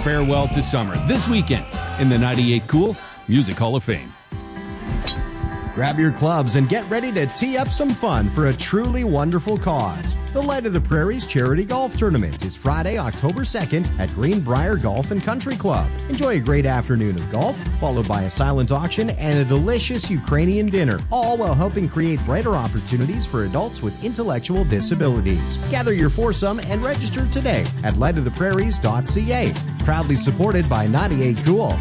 farewell to summer this weekend in the 98 Cool Music Hall of Fame. Grab your clubs and get ready to tee up some fun for a truly wonderful cause. The Light of the Prairies Charity Golf Tournament is Friday, October 2nd at Greenbrier Golf and Country Club. Enjoy a great afternoon of golf, followed by a silent auction and a delicious Ukrainian dinner, all while helping create brighter opportunities for adults with intellectual disabilities. Gather your foursome and register today at lightoftheprairies.ca. Proudly supported by 98 Cool.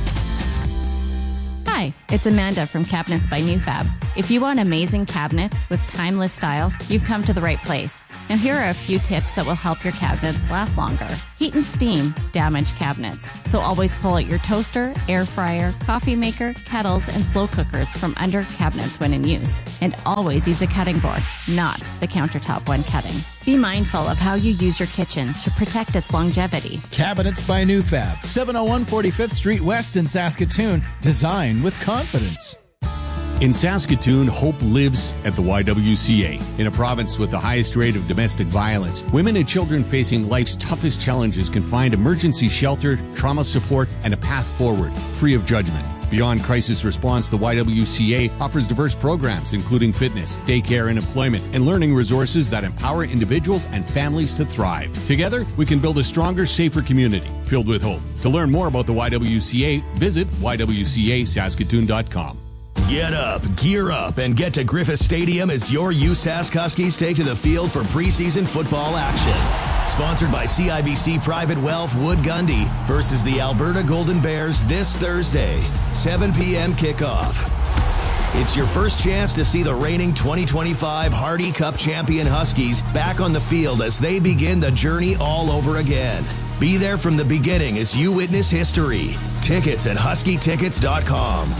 Hi, it's Amanda from Cabinets by NewFab. If you want amazing cabinets with timeless style, you've come to the right place. Now here are a few tips that will help your cabinets last longer. Heat and steam damage cabinets, so always pull out your toaster, air fryer, coffee maker, kettles, and slow cookers from under cabinets when in use. And always use a cutting board, not the countertop when cutting. Be mindful of how you use your kitchen to protect its longevity. Cabinets by NewFab, 701 45th Street West in Saskatoon. Design with confidence. In Saskatoon, hope lives at the YWCA. In a province with the highest rate of domestic violence, women and children facing life's toughest challenges can find emergency shelter, trauma support, and a path forward, free of judgment. Beyond crisis response, the YWCA offers diverse programs, including fitness, daycare and employment, and learning resources that empower individuals and families to thrive. Together, we can build a stronger, safer community filled with hope. To learn more about the YWCA, visit ywcasaskatoon.com. Get up, gear up, and get to Griffith Stadium as your USask Huskies take to the field for preseason football action. Sponsored by CIBC Private Wealth Wood Gundy versus the Alberta Golden Bears this Thursday, 7 p.m. kickoff. It's your first chance to see the reigning 2025 Hardy Cup champion Huskies back on the field as they begin the journey all over again. Be there from the beginning as you witness history. Tickets at huskytickets.com.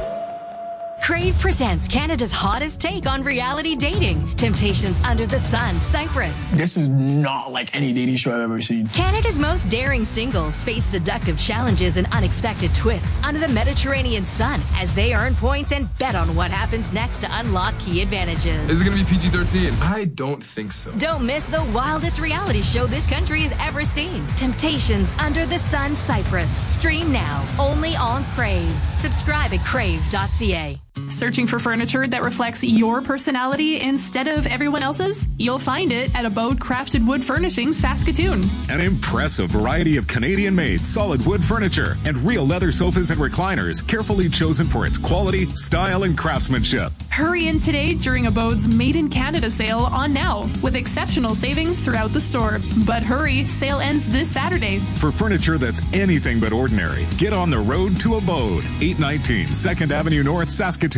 Crave presents Canada's hottest take on reality dating. Temptations Under the Sun, Cyprus. This is not like any dating show I've ever seen. Canada's most daring singles face seductive challenges and unexpected twists under the Mediterranean sun as they earn points and bet on what happens next to unlock key advantages. Is it going to be PG-13? I don't think so. Don't miss the wildest reality show this country has ever seen. Temptations Under the Sun, Cyprus. Stream now, only on Crave. Subscribe at crave.ca. Searching for furniture that reflects your personality instead of everyone else's? You'll find it at Abode Crafted Wood Furnishings, Saskatoon. An impressive variety of Canadian-made solid wood furniture and real leather sofas and recliners, carefully chosen for its quality, style, and craftsmanship. Hurry in today during Abode's Made in Canada sale on now, with exceptional savings throughout the store. But hurry, sale ends this Saturday. For furniture that's anything but ordinary, get on the road to Abode, 819 2nd Avenue North, Saskatoon.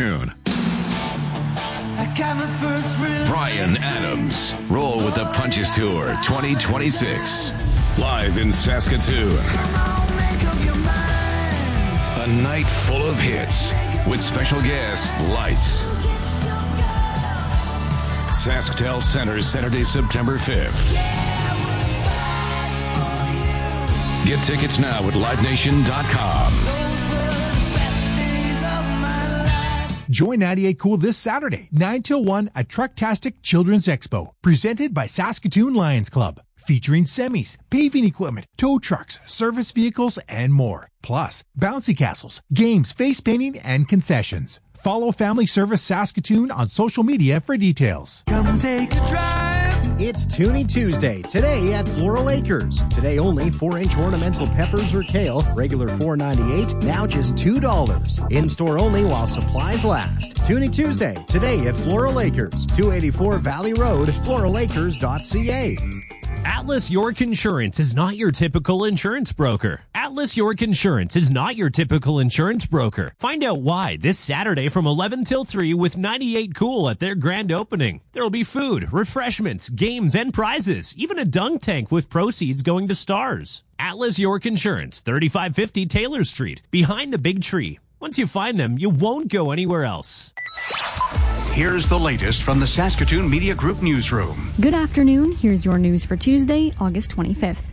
Brian Adams. Roll with the Punches Tour 2026. Live in Saskatoon. A night full of hits with special guest Lights. SaskTel Center, Saturday, September 5th. Get tickets now at livenation.com. Join 98 Cool this Saturday, 9 till 1 at Trucktastic Children's Expo, presented by Saskatoon Lions Club, featuring semis, paving equipment, tow trucks, service vehicles, and more. Plus, bouncy castles, games, face painting, and concessions. Follow Family Service Saskatoon on social media for details. Come take a drive. It's Toonie Tuesday, today at Floral Acres. Today only 4-inch ornamental peppers or kale, regular $4.98, now just $2. In-store only while supplies last. Toonie Tuesday, today at Floral Acres, 284 Valley Road, floralacres.ca. Atlas York Insurance is not your typical insurance broker. Atlas York Insurance is not your typical insurance broker. Find out why this Saturday from 11 till 3 with 98 Cool at their grand opening. There will be food, refreshments, games, and prizes. Even a dunk tank with proceeds going to stars. Atlas York Insurance, 3550 Taylor Street, behind the big tree. Once you find them, you won't go anywhere else. Here's the latest from the Saskatoon Media Group newsroom. Good afternoon. Here's your news for Tuesday, August 25th.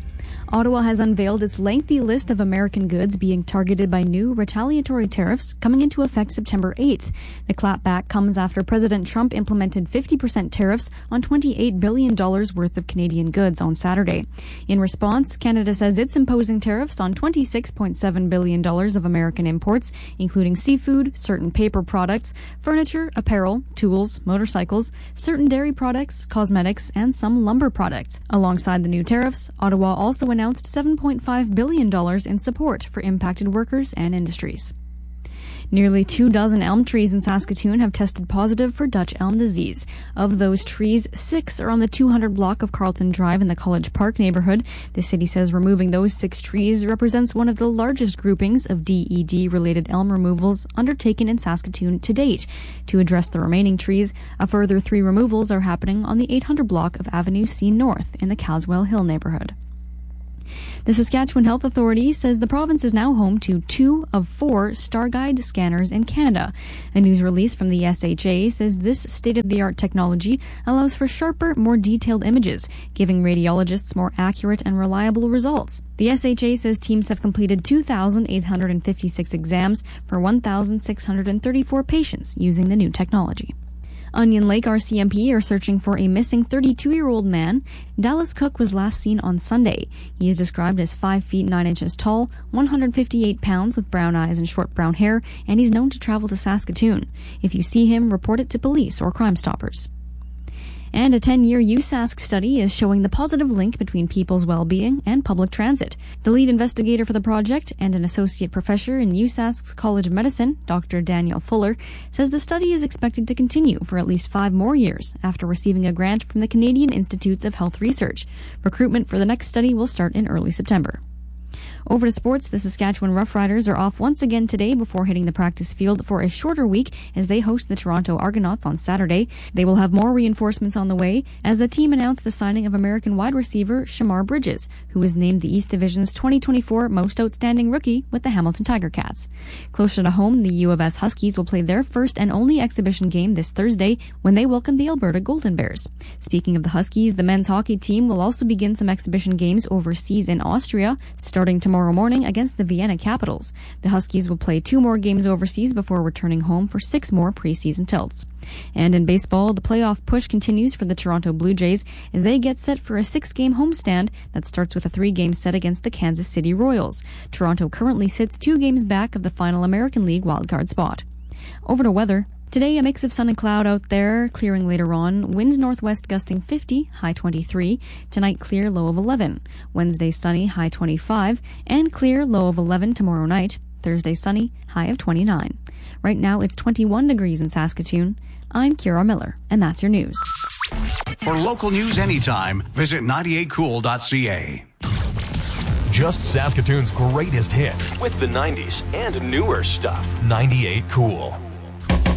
Ottawa has unveiled its lengthy list of American goods being targeted by new retaliatory tariffs coming into effect September 8th. The clapback comes after President Trump implemented 50% tariffs on $28 billion worth of Canadian goods on Saturday. In response, Canada says it's imposing tariffs on $26.7 billion of American imports, including seafood, certain paper products, furniture, apparel, tools, motorcycles, certain dairy products, cosmetics, and some lumber products. Alongside the new tariffs, Ottawa also announced $7.5 billion in support for impacted workers and industries. Nearly 24 elm trees in Saskatoon have tested positive for Dutch elm disease. Of those trees, 6 are on the 200 block of Carlton Drive in the College Park neighborhood. The city says removing those 6 trees represents one of the largest groupings of DED-related elm removals undertaken in Saskatoon to date. To address the remaining trees, a further 3 removals are happening on the 800 block of Avenue C North in the Caswell Hill neighborhood. The Saskatchewan Health Authority says the province is now home to 2 of 4 StarGuide scanners in Canada. A news release from the SHA says this state-of-the-art technology allows for sharper, more detailed images, giving radiologists more accurate and reliable results. The SHA says teams have completed 2,856 exams for 1,634 patients using the new technology. Onion Lake RCMP are searching for a missing 32-year-old man. Dallas Cook was last seen on Sunday. He is described as 5 feet 9 inches tall, 158 pounds with brown eyes and short brown hair, and he's known to travel to Saskatoon. If you see him, report it to police or Crime Stoppers. And a 10-year USask study is showing the positive link between people's well-being and public transit. The lead investigator for the project and an associate professor in USask's College of Medicine, Dr. Daniel Fuller, says the study is expected to continue for at least 5 more years after receiving a grant from the Canadian Institutes of Health Research. Recruitment for the next study will start in early September. Over to sports, the Saskatchewan Roughriders are off once again today before hitting the practice field for a shorter week as they host the Toronto Argonauts on Saturday. They will have more reinforcements on the way as the team announced the signing of American wide receiver Shamar Bridges, who was named the East Division's 2024 Most Outstanding Rookie with the Hamilton Tiger Cats. Closer to home, the U of S Huskies will play their first and only exhibition game this Thursday when they welcome the Alberta Golden Bears. Speaking of the Huskies, the men's hockey team will also begin some exhibition games overseas in Austria, starting tomorrow morning against the Vienna Capitals. The Huskies will play 2 more games overseas before returning home for 6 more preseason tilts. And in baseball, the playoff push continues for the Toronto Blue Jays as they get set for a 6-game homestand that starts with a 3-game set against the Kansas City Royals. Toronto currently sits 2 games back of the final American League wildcard spot. Over to weather. Today, a mix of sun and cloud out there, clearing later on. Winds northwest gusting 50, high 23. Tonight, clear, low of 11. Wednesday, sunny, high 25. And clear, low of 11 tomorrow night. Thursday, sunny, high of 29. Right now, it's 21 degrees in Saskatoon. I'm Kira Miller, and that's your news. For local news anytime, visit 98cool.ca. Just Saskatoon's greatest hits with the 90s and newer stuff. 98 Cool.